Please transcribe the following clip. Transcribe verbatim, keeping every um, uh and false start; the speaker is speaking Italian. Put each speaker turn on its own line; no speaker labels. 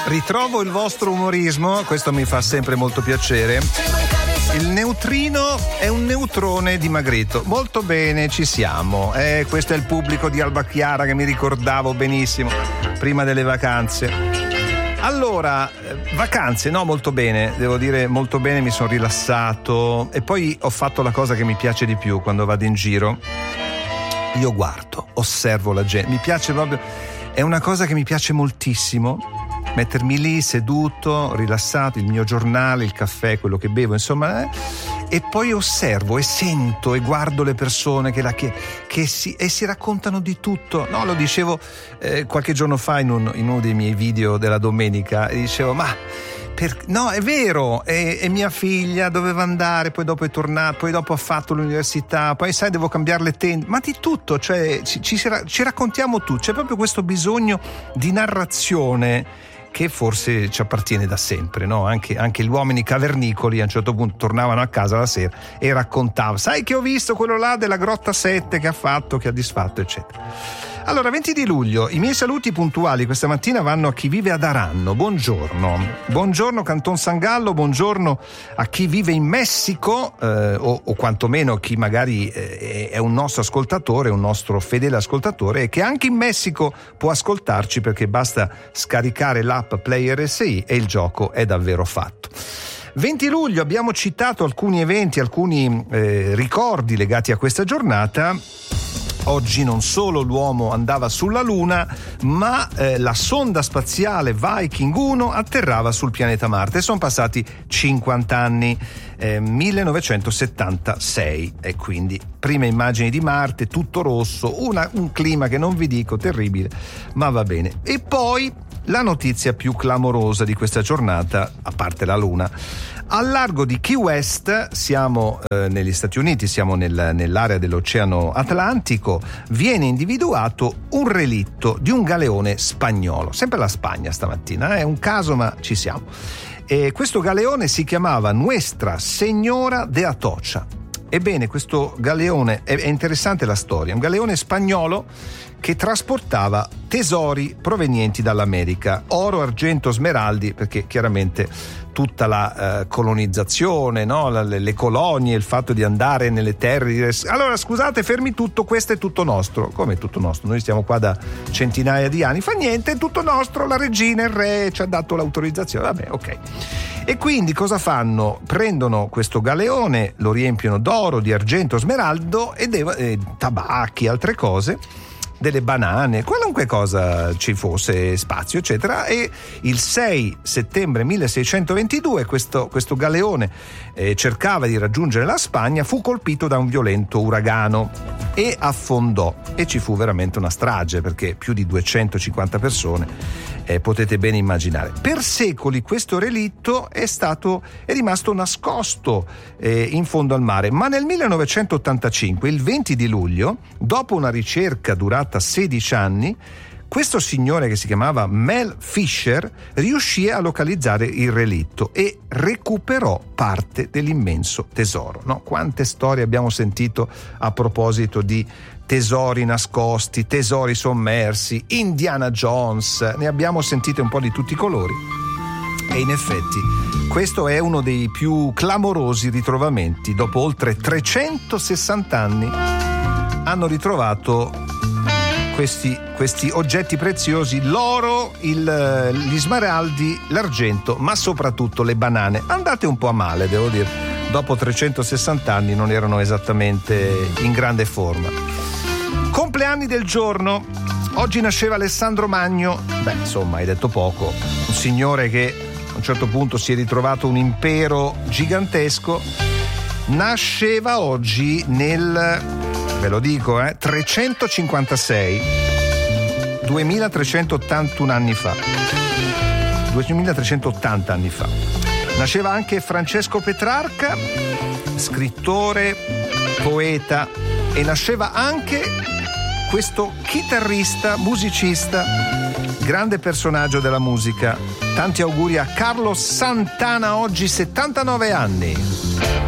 Ritrovo il vostro umorismo, questo mi fa sempre molto piacere. Il neutrino è un neutrone dimagrito. Molto bene, ci siamo. Eh, questo è il pubblico di Alba Chiara che mi ricordavo benissimo prima delle vacanze. Allora, vacanze, no, molto bene, devo dire molto bene, mi sono rilassato e poi ho fatto la cosa che mi piace di più quando vado in giro. Io guardo, osservo la gente, mi piace proprio, è una cosa che mi piace moltissimo. Mettermi lì seduto, rilassato, il mio giornale, il caffè, quello che bevo, insomma, eh, e poi osservo e sento e guardo le persone che, la, che, che si, e si raccontano di tutto. No, lo dicevo eh, qualche giorno fa in, un, in uno dei miei video della domenica, e dicevo, ma per, no, è vero, e, e mia figlia doveva andare, poi dopo è tornata, poi dopo ha fatto l'università, poi sai devo cambiare le tende, ma di tutto, cioè ci, ci, ci raccontiamo tutto, c'è proprio questo bisogno di narrazione che forse ci appartiene da sempre, no? Anche, anche gli uomini cavernicoli a un certo punto tornavano a casa la sera e raccontavano, sai che ho visto quello là della grotta sette che ha fatto, che ha disfatto, eccetera. Allora, venti di luglio, i miei saluti puntuali questa mattina vanno a chi vive ad Aranno. Buongiorno. Buongiorno Canton San Gallo, buongiorno a chi vive in Messico, eh, o, o quantomeno chi magari eh, è un nostro ascoltatore, un nostro fedele ascoltatore, e che anche in Messico può ascoltarci perché basta scaricare l'app Play R S I e il gioco è davvero fatto. venti luglio abbiamo citato alcuni eventi, alcuni eh, ricordi legati a questa giornata. Oggi non solo l'uomo andava sulla Luna, ma eh, la sonda spaziale Viking uno atterrava sul pianeta Marte. Sono passati cinquanta anni, eh, millenovecentosettantasei, e quindi prime immagini di Marte, tutto rosso, una, un clima che non vi dico, terribile, ma va bene. E poi la notizia più clamorosa di questa giornata, a parte la Luna. Al largo di Key West, siamo eh, negli Stati Uniti, siamo nel, nell'area dell'Oceano Atlantico, viene individuato un relitto di un galeone spagnolo. Sempre la Spagna stamattina, è eh? un caso ma ci siamo. E questo galeone si chiamava Nuestra Señora de Atocha. Ebbene, questo galeone, è, è interessante la storia, un galeone spagnolo che trasportava tesori provenienti dall'America, oro, argento, smeraldi, perché chiaramente tutta la uh, colonizzazione, no? la, le, le colonie, il fatto di andare nelle terre, dire, allora scusate, fermi tutto, questo è tutto nostro. Come è tutto nostro? Noi stiamo qua da centinaia di anni, fa niente, è tutto nostro, la regina, il re ci ha dato l'autorizzazione, vabbè, ok. E quindi cosa fanno? Prendono questo galeone, lo riempiono d'oro, di argento, smeraldo e de- eh, tabacchi, altre cose, delle banane, qualunque cosa ci fosse spazio, eccetera. E il sei settembre milleseicentoventidue questo, questo galeone eh, cercava di raggiungere la Spagna, fu colpito da un violento uragano e affondò, e ci fu veramente una strage perché più di duecentocinquanta persone, eh, potete bene immaginare. Per secoli questo relitto è stato è rimasto nascosto eh, in fondo al mare, ma nel millenovecentottantacinque, il venti di luglio, dopo una ricerca durata sedici anni, questo signore che si chiamava Mel Fisher riuscì a localizzare il relitto e recuperò parte dell'immenso tesoro. No? Quante storie abbiamo sentito a proposito di tesori nascosti, tesori sommersi, Indiana Jones, ne abbiamo sentite un po' di tutti i colori. E in effetti questo è uno dei più clamorosi ritrovamenti. Dopo oltre trecentosessanta anni hanno ritrovato Questi, questi oggetti preziosi, l'oro, il, gli smeraldi, l'argento, ma soprattutto le banane. Andate un po' a male, devo dire. Dopo trecentosessanta anni non erano esattamente in grande forma. Compleanni del giorno. Oggi nasceva Alessandro Magno. Beh, insomma, hai detto poco. Un signore che a un certo punto si è ritrovato un impero gigantesco. Nasceva oggi nel... ve lo dico, eh, trecentocinquantasei, duemilatrecentottantuno anni fa, duemilatrecentottanta anni fa. Nasceva anche Francesco Petrarca, scrittore, poeta, e nasceva anche questo chitarrista, musicista, grande personaggio della musica. Tanti auguri a Carlos Santana, oggi settantanove anni.